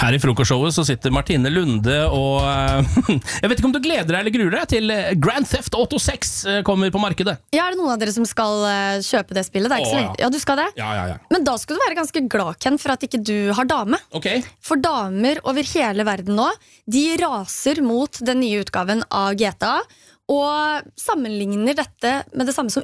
Her I frokostshowet så sitter Martine Lunde og jeg vet ikke om du gleder deg eller gruer deg til Grand Theft Auto 6 kommer på markedet. Ja, det noen av dere som skal kjøpe det spillet? Det ikke så lenge. Ja, du skal det? Ja. Men da skal du være ganske glad, Ken, for at ikke du har dame. Okay. For damer over hele verden nå, de raser mot den nye utgaven av GTA, og sammenligner dette med det samme som